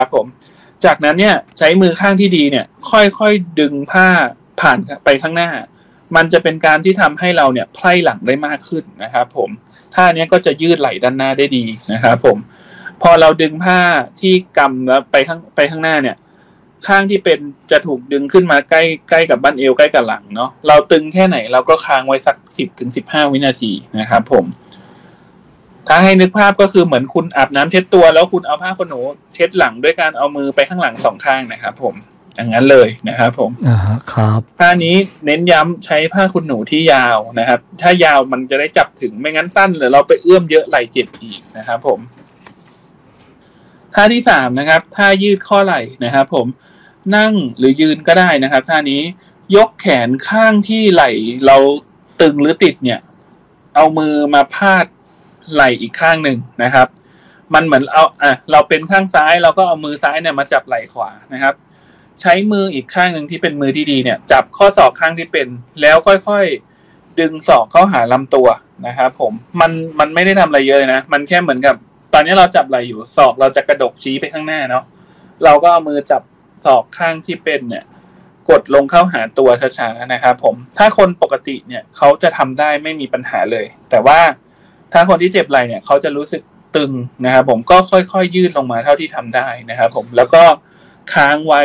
ครับผมจากนั้นเนี่ยใช้มือข้างที่ดีเนี่ยค่อยๆดึงผ้าผ่านไปข้างหน้ามันจะเป็นการที่ทำให้เราเนี่ยไพร่หลังได้มากขึ้นนะครับผมท่านี้ก็จะยืดไหล่ด้านหน้าได้ดีนะครับผมพอเราดึงผ้าที่กำแล้วไปข้างหน้าเนี่ยข้างที่เป็นจะถูกดึงขึ้นมาใกล้กับบั้นเอวใกล้กับหลังเนาะเราตึงแค่ไหนเราก็ค้างไว้สัก10-15 วินาทีนะครับผมถ้าให้นึกภาพก็คือเหมือนคุณอาบน้ำเช็ดตัวแล้วคุณเอาผ้าขนหนูเช็ดหลังด้วยการเอามือไปข้างหลัง2 ข้างนะครับผมอย่างนั้นเลยนะครับผมครับผ้านี้เน้นย้ำใช้ผ้าขนหนูที่ยาวนะครับถ้ายาวมันจะได้จับถึงไม่งั้นสั้นหรือเราไปเอื้อมเยอะไหล่เจ็บอีกนะครับผมท่าที่3นะครับท่ายืดข้อไหล่นะครับผมนั่งหรือยืนก็ได้นะครับท่านี้ยกแขนข้างที่ไหล่เราตึงหรือติดเนี่ยเอามือมาพาดไหล่อีกข้างหนึ่งนะครับมันเหมือนเราเป็นข้างซ้ายเราก็เอามือซ้ายเนี่ยมาจับไหล่ขวานะครับใช้มืออีกข้างหนึ่งที่เป็นมือที่ดีเนี่ยจับข้อศอกข้างที่เป็นแล้วค่อยๆดึงศอกเข้าหาลำตัวนะครับผมมันไม่ได้ทำอะไรเยอะนะมันแค่เหมือนกับตอนนี้เราจับไหล่อยู่ศอกเราจะกระดกชี้ไปข้างหน้าเนาะเราก็เอามือจับศอกข้างที่เป็นเนี่ยกดลงเข้าหาตัวช้าๆนะครับผมถ้าคนปกติเนี่ยเขาจะทำได้ไม่มีปัญหาเลยแต่ว่าถ้าคนที่เจ็บไหล่เนี่ยเขาจะรู้สึกตึงนะครับผมก็ค่อยๆยืดลงมาเท่าที่ทำได้นะครับผมแล้วก็ค้างไว้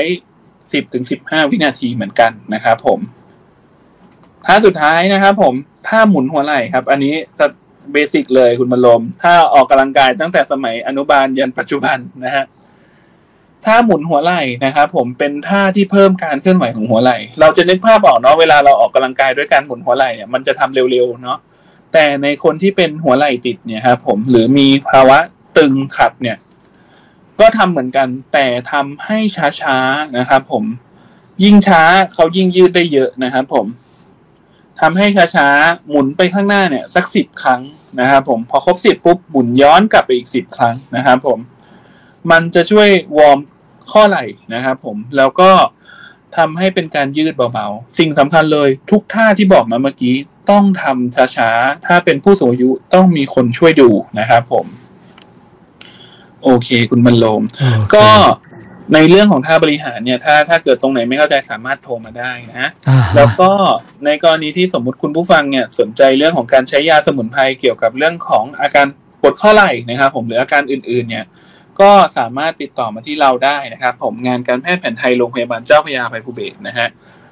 10-15 วินาทีเหมือนกันนะครับผมท่าสุดท้ายนะครับผมท่าหมุนหัวไหล่ครับอันนี้จะเบสิกเลยคุณบรรลมถ้าออกกำลังกายตั้งแต่สมัยอนุบาลยันปัจจุบันนะฮะท่าหมุนหัวไหล่นะครับผมเป็นท่าที่เพิ่มการเคลื่อนไหวของหัวไหล่เราจะนึกภาพออกเนาะเวลาเราออกกำลังกายด้วยการหมุนหัวไหล่เนี่ยมันจะทำเร็วๆเนาะแต่ในคนที่เป็นหัวไหล่ติดเนี่ยครับผมหรือมีภาวะตึงขัดเนี่ยก็ทำเหมือนกันแต่ทำให้ช้าๆนะครับผมยิ่งช้าเขายิ่งยืดได้เยอะนะครับผมทำให้ช้าๆหมุนไปข้างหน้าเนี่ยสัก10 ครั้งนะครับผมพอครบ10ปุ๊บหมุนย้อนกลับไปอีก10 ครั้งนะครับผมมันจะช่วยวอร์มข้อไหล่นะครับผมแล้วก็ทำให้เป็นการยืดเบาๆสิ่งสำคัญเลยทุกท่าที่บอกมาเมื่อกี้ต้องทำช้าๆถ้าเป็นผู้สูงอายุต้องมีคนช่วยดูนะครับผมโอเคคุณบรรลมก็ในเรื่องของท่าบริหารเนี่ยถ้าเกิดตรงไหนไม่เข้าใจสามารถโทรมาได้นะแล้วก็ในกรณีที่สมมุติคุณผู้ฟังเนี่ยสนใจเรื่องของการใช้ยาสมุนไพรเกี่ยวกับเรื่องของอาการปวดข้อไหล่นะครับผมหรืออาการอื่นๆเนี่ยก็สามารถติดต่อมาที่เราได้นะครับผมงานการแพทย์แผนไทยโรงพยาบาลเจ้าพระยาอภัยภูเบศรนะฮะ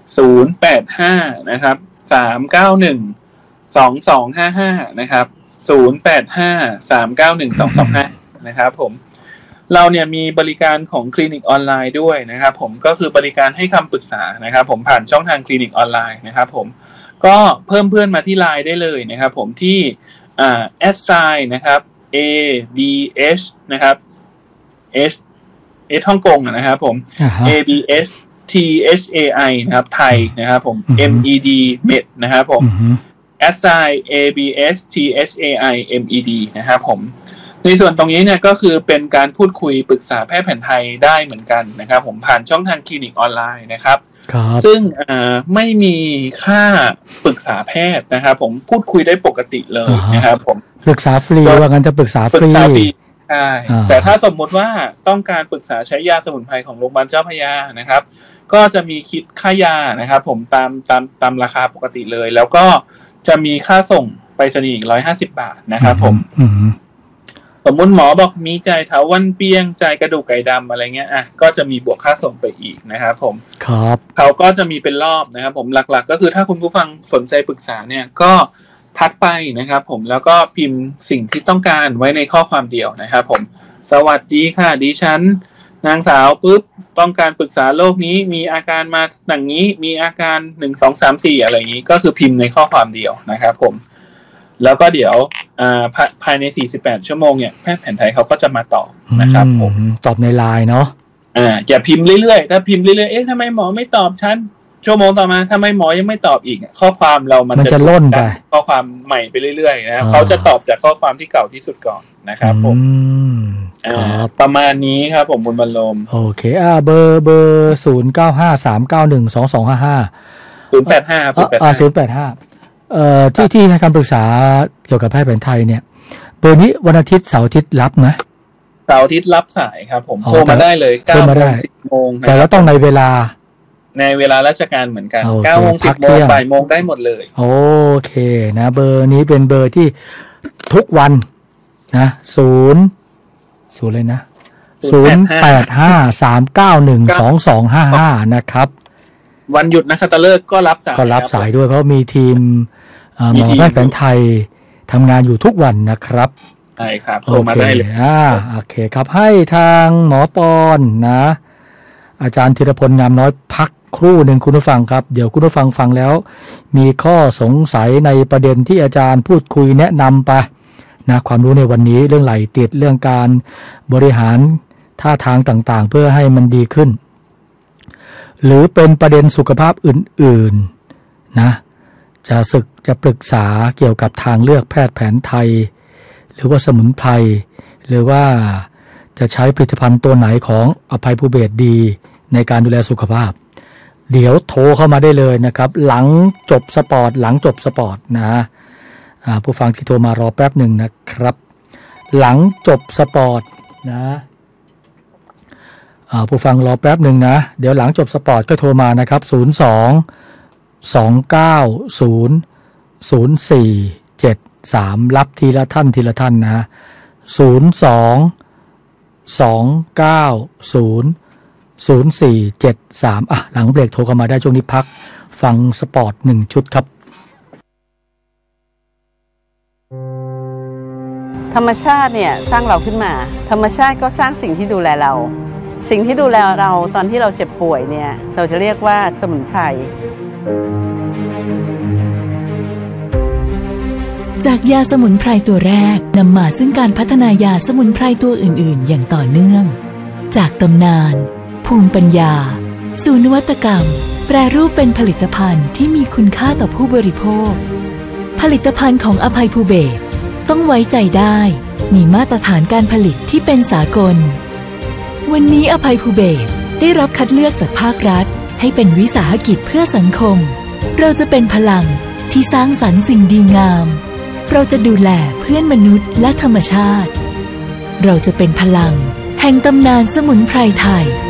085นะครับ3912255นะครับ085-391-2255นะครับผมเราเนี่ยมีบริการของคลินิกออนไลน์ด้วยนะครับผมก็คือบริการให้คำปรึกษานะครับผมผ่านช่องทางคลินิกออนไลน์นะครับผมก็เพิ่มเพื่อนมาที่ไลน์ได้เลยนะครับผมที่@นะครับ ABS นะครับ S ฮ่องกงนะครับผม ABS THAI นะครับไทยนะครับผม MED Med นะครับผม@ABS THAI MED นะครับผมในส่วนตรงนี้เนี่ยก็คือเป็นการพูดคุยปรึกษาแพทย์แผนไทยได้เหมือนกันนะครับผมผ่านช่องทางคลินิกออนไลน์นะครับซึ่งไม่มีค่าปรึกษาแพทย์นะครับผมพูดคุยได้ปกติเลยนะครับผมปรึกษาฟรีว่างั้นจะปรึกษาฟรีใช่แต่ถ้าสมมติว่าต้องการปรึกษาใช้ยาสมุนไพรของโรงพยาบาลเจ้าพระยานะครับก็จะมีคิดค่ายานะครับผมตามราคาปกติเลยแล้วก็จะมีค่าส่งไปรษณีย์อีก150 บาทนะครับผมสมมุติหมอบอกมีจ่ายเถาวัลย์เปียงจ่ายกระดูกไก่ดำอะไรเงี้ยก็จะมีบวกค่าส่งไปอีกนะครับผมครับเขาก็จะมีเป็นรอบนะครับผมหลักๆก็คือถ้าคุณผู้ฟังสนใจปรึกษาเนี่ยก็ทักไปนะครับผมแล้วก็พิมพ์สิ่งที่ต้องการไว้ในข้อความเดียวนะครับผมสวัสดีค่ะดิฉันนางสาวปุ๊บต้องการปรึกษาโรคนี้มีอาการมาอย่างนี้มีอาการ1 2 3 4อะไรอย่างนี้ก็คือพิมพ์ในข้อความเดียวนะครับผมแล้วก็เดี๋ยวภายใน48 ชั่วโมงเนี่ยแพทย์แผนไทยเขาก็จะมาตอบนะครับผมตอบในไลน์เนาะอย่าพิมพ์เรื่อยๆถ้าพิมพ์เรื่อยๆทำไมหมอไม่ตอบฉันชั่วโมงต่อมาทำไมหมอยังไม่ตอบอีกข้อความเรามันจะล่นไปข้อความใหม่ไปเรื่อยๆนะเขาจะตอบจากข้อความที่เก่าที่สุดก่อนนะครับผมประมาณนี้ครับผมบุญบรรลมโอเคเบอร์0953912255 085ที่ให้คำปรึกษาเกี่ยวกับแพทย์แผนไทยเนี่ยเบอร์นี้วันอาทิตย์เสาร์อาทิตย์รับไหมเสาร์อาทิตย์รับสายครับผมโทรมาได้เลย9 โมง 10 โมงแต่แล้วต้องในเวลาราชการเหมือนกัน9 โมง 10 โมงบ่ายโมงได้หมดเลยโอเคนะเบอร์นี้เป็นเบอร์ที่ทุกวันนะ0เลยนะ0853912255นะครับวันหยุดนักขัตฤกษ์ก็รับสายด้วยเพราะมีทีมหมอแพทย์แผนไทยทำงานอยู่ทุกวันนะครับใช่ครับโทรมาได้เลยโอเคครับให้ทางหมอปอนนะอาจารย์ธีรพลงามน้อยพักครู่หนึ่งคุณผู้ฟังครับเดี๋ยวคุณผู้ฟังฟังแล้วมีข้อสงสัยในประเด็นที่อาจารย์พูดคุยแนะนำไปนะความรู้ในวันนี้เรื่องไหลติดเรื่องการบริหารท่าทางต่างๆเพื่อให้มันดีขึ้นหรือเป็นประเด็นสุขภาพอื่นๆนะจะปรึกษาเกี่ยวกับทางเลือกแพทย์แผนไทยหรือว่าสมุนไพรหรือว่าจะใช้ผลิตภัณฑ์ตัวไหนของอภัยภูเบศรดีในการดูแลสุขภาพเดี๋ยวโทรเข้ามาได้เลยนะครับหลังจบสปอร์ตนะผู้ฟังที่โทรมารอแป๊บหนึ่งนะครับหลังจบสปอร์ตนะผู้ฟังรอแป๊บหนึ่งนะเดี๋ยวหลังจบสปอร์ตก็โทรมานะครับ02-290-0473รับทีละท่านนะ02-290-0473หลังเบรกโทรเข้ามาได้ช่วงนี้พักฟังสปอร์ต1ชุดครับธรรมชาติเนี่ยสร้างเราขึ้นมาธรรมชาติก็สร้างสิ่งที่ดูแลเราสิ่งที่ดูแลเราตอนที่เราเจ็บป่วยเนี่ยเราจะเรียกว่าสมุนไพรจากยาสมุนไพรตัวแรกนำมาซึ่งการพัฒนายาสมุนไพรตัวอื่นๆอย่างต่อเนื่องจากตำนานภูมิปัญญาสู่นวัตกรรมแปรรูปเป็นผลิตภัณฑ์ที่มีคุณค่าต่อผู้บริโภคผลิตภัณฑ์ของอภัยภูเบศรต้องไว้ใจได้มีมาตรฐานการผลิตที่เป็นสากลวันนี้อภัยภูเบศรได้รับคัดเลือกจากภาครัฐให้เป็นวิสาหกิจเพื่อสังคมเราจะเป็นพลังที่สร้างสรรค์สิ่งดีงามเราจะดูแลเพื่อนมนุษย์และธรรมชาติเราจะเป็นพลังแห่งตำนานสมุนไพรไทย